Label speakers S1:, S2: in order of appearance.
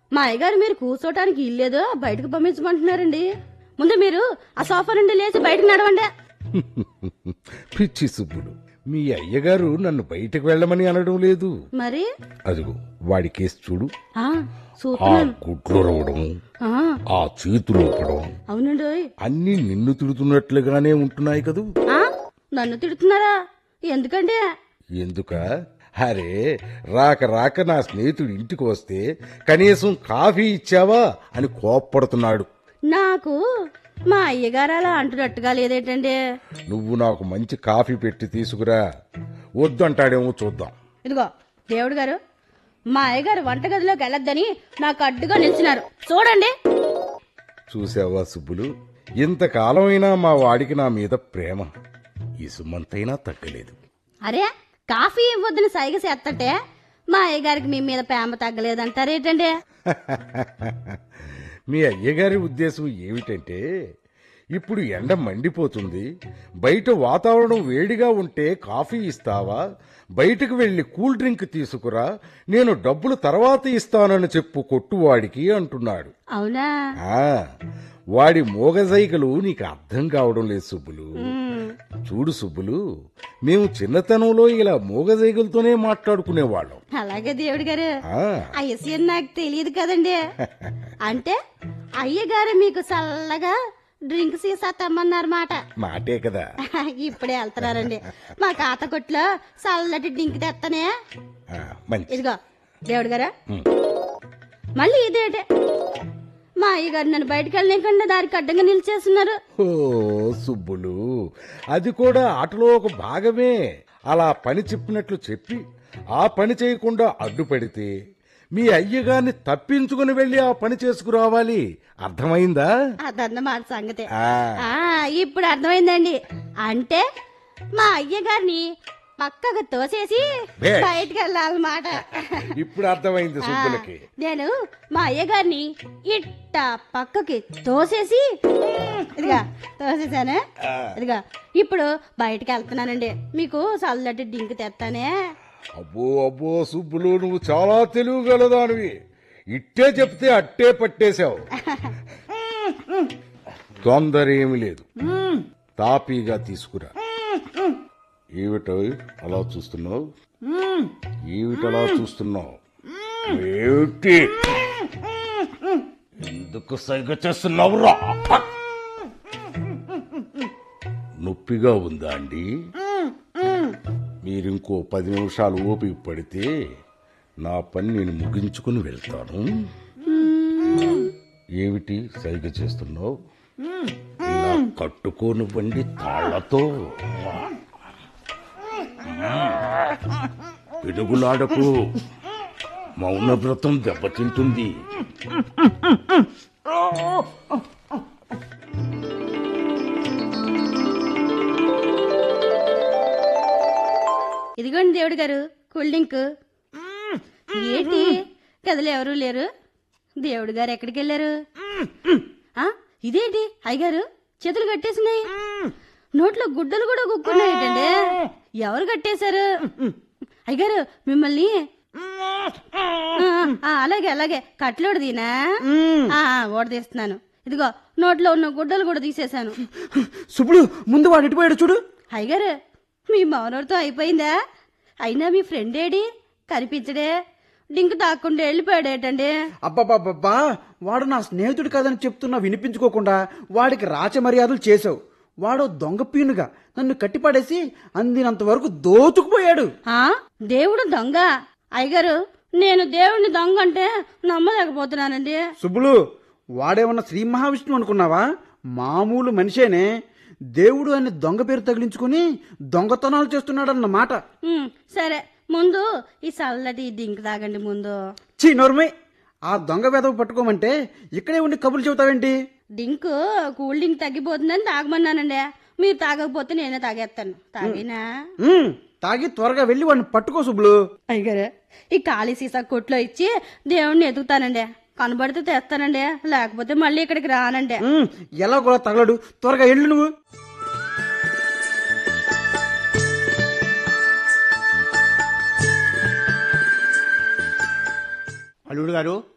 S1: మా అయ్యగారు మీరు కూర్చోటానికి ఇల్లేదో బయటకు పంపించమంటున్నారండి. ముందు మీరు ఆ సోఫా నుండి లేచి బయటకు నడవండి.
S2: పిచ్చి సుబ్బులు, మీ అయ్యగారు నన్ను బయటకు వెళ్ళమని అనడం లేదు.
S1: మరి
S2: అదిగో వాడి కేసు చూడు.
S1: ఆ
S2: ఆ
S1: చూస్తున్నాను.
S2: గుడ్లు రవడం,
S1: ఆ,
S2: ఆ చేతులు ఊపడం
S1: అవునండి.
S2: అన్నీ నిన్ను తిడుతున్నట్లుగానే ఉంటున్నాయి కదూ.
S1: ఆ నన్ను తిడుతున్నారా? ఎందుకండి?
S2: ఎందుక? అరే, రాక రాక నా స్నేహితుడు ఇంటికి వస్తే కనీసం కాఫీ ఇచ్చావా అని కోప్పడుతున్నాడు.
S1: నాకు మా అయ్యగారు అలా అంటున్నట్టుగా లేదేటండి.
S2: నువ్వు నాకు మంచి కాఫీ పెట్టి తీసుకురా. వద్దంటాడేమో చూద్దాం.
S1: ఇదిగో దేవుడు గారు, మా అయ్యగారు వంటగదిలోకి వెళ్ళొద్దని నాకు అడ్డుగా నిలిచినారు. చూడండి.
S2: చూసావా సుబ్బులు, ఇంతకాలమైనా మా వాడికి నా మీద ప్రేమ ఇసుమంతైనా తగ్గలేదు.
S1: అరే, కాఫీ ఇవ్వద్దని సైగ చేస్తుంటే మా అయ్యగారికి మీ మీద ప్రేమ తగ్గలేదంటారేటండి?
S2: మీ అయ్యగారి ఉద్దేశం ఏమిటంటే, ఇప్పుడు ఎండ మండిపోతుంది, బయట వాతావరణం వేడిగా ఉంటే కాఫీ ఇస్తావా, బయటకు వెళ్లి కూల్ డ్రింక్ తీసుకురా, నేను డబ్బులు తర్వాత ఇస్తానని చెప్పు కొట్టువాడికి అంటున్నాడు.
S1: అవునా?
S2: ఆ, వాడి మోగజైకలు నీకు అర్థం కావడం లేదు సుబ్బులు. చూడు సుబ్బులు, మేము చిన్నతనంలో ఇలా మోగజైకలతోనే మాట్లాడుకునేవాళ్ళం.
S1: అలాగే దేవుడు గారు,
S2: ఆ,
S1: ఆ విషయం నాకు తెలియదు కదండి. అంటే అయ్యగారు మీకు చల్లగా డ్రింక్ సీసా తెమ్మన్నారన్నమాట.
S2: మాటే కదా.
S1: ఇప్పుడే వెళ్తున్నారండి. మా కాత కొట్లో చల్లటి డ్రింక్ తెస్తానే.
S2: ఆ, మంచి.
S1: ఇదిగో దేవుడు గారా, మళ్ళీ ఇదేటే మా అయ్యగారు నన్ను బయటకు వెళ్ళలేకుండా దారికి అడ్డంగా నిలిచేస్తున్నారు.
S2: ఓ సుబ్బులు, అది కూడా ఆటలో ఒక భాగమే. అలా పని చెప్పినట్లు చెప్పి ఆ పని చేయకుండా అడ్డుపడితే మీ అయ్యగారిని తప్పించుకుని వెళ్లి ఆ పని చేసుకురావాలి. అర్థమైందా?
S1: అదన్నమాట సంగతి.
S2: ఆ,
S1: ఇప్పుడు అర్థమైందండి. అంటే మా అయ్యగారిని పక్కకు తోసేసి
S2: బే.
S1: బయటకు వెళ్ళాలన్నమాట.
S2: ఇప్పుడు అర్థమైంది సుబ్బులకి.
S1: నేను మా అయ్యగారిని ఇట్ట పక్కకి తోసేసి ఇదిగా తోసేసానే. ఇదిగా ఇప్పుడు బయటకు వెళ్తున్నానండి. మీకు చల్లటి డింక్ తెస్తానే.
S2: అబ్బో అబ్బో సుబ్బులు, నువ్వు చాలా తెలివిగలదానివి. ఇట్టే చెప్తే అట్టే పట్టేశావు. తొందర ఏమి లేదు, తాపీగా తీసుకురా. ఏమిటో అలా చూస్తున్నావు? ఏమిటలా చూస్తున్నావు? ఏమిటి? ఎందుకు సైగ చేస్తున్నావురా? నొప్పిగా ఉందా అండి? మీరింకో 10 నిమిషాలు ఓపిక పడితే నా పని నేను ముగించుకుని వెళ్తాను. ఏమిటి సైగ చేస్తున్నావు? ఇలా కట్టుకోనివ్వండి తాళ్లతో. పిడుగులాడకు, మౌనవ్రతం దెబ్బతింటుంది.
S1: ఇదిగోండి దేవుడు గారు కూల్ డ్రింక్. ఏంటి గదిలో ఎవరూ లేరు? దేవుడు గారు ఎక్కడికి వెళ్ళారు? ఇదేంటి అయ్యగారు చేతులు కట్టేసినాయి, నోట్లో గుడ్డలు కూడా గుక్కున్నాయిటండి. ఎవరు కట్టేశారు? అయ్యగారు మిమ్మల్ని అలాగే అలాగే కట్లోడు దీనా ఓడదీస్తున్నాను. ఇదిగో నోట్లో ఉన్న గుడ్డలు కూడా తీసేశాను.
S3: సుబ్బులు, ముందు వాడు ఇటుపోయాడు చూడు.
S1: అయ్యగారు మీ మౌనోడితో అయిపోయిందా? అయినా మీ ఫ్రెండ్ ఏడి? కనిపించడే? డింకు తాక్కుండా వెళ్ళిపోయాడేటండి.
S3: అబ్బాబ్బాబ్బా, వాడు నా స్నేహితుడు కాదని చెప్తున్నా వినిపించుకోకుండా వాడికి రాచ మర్యాదలు చేసావు. వాడు దొంగ పీనుగా నన్ను కట్టిపడేసి అందినంత వరకు దోచుకుపోయాడు.
S1: దేవుడు దొంగ? అయ్యగారు నేను దేవుడిని దొంగ అంటే నమ్మలేకపోతున్నానండి.
S3: సుబ్బులు, వాడేమన్నా శ్రీ మహావిష్ణువు అనుకున్నావా? మామూలు మనిషేనే. దేవుడు అని దొంగ పేరు తగిలించుకుని దొంగతనాలు చేస్తున్నాడన్నమాట.
S1: సరే, ముందు ఈ చల్లటి డింక్ తాగండి ముందు.
S3: చీ నోర్మై, ఆ దొంగ వెదవ పట్టుకోమంటే ఇక్కడే ఉండి కబుర్లు చెబుతావేంటి?
S1: DINK cool drink తగ్గిపోతుందని తాగమన్నానండి. మీరు తాగకపోతే నేనే తాగేస్తాను. తాగినా?
S3: తాగి త్వరగా వెళ్ళి వాడిని పట్టుకో సుబ్బులు.
S1: అయ్యగారు ఈ ఖాళీ సీసా కొట్లో ఇచ్చి దేవుణ్ణి ఎదుగుతానండి. కనబడితే తెస్తానండి, లేకపోతే మళ్ళీ ఇక్కడికి రానండి.
S3: ఎలా కూడా తగలడు, త్వరగా వెళ్ళు నువ్వు.
S4: అల్లుడు గారు,